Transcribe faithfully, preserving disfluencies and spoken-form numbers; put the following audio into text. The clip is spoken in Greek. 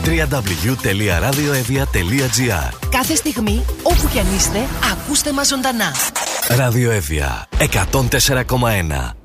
double-u double-u double-u τελεία ραδιοevia τελεία gr. Κάθε στιγμή, όπου κι αν είστε, ακούστε μας ζωντανά. Ραδιοevia εκατόν τέσσερα κόμμα ένα.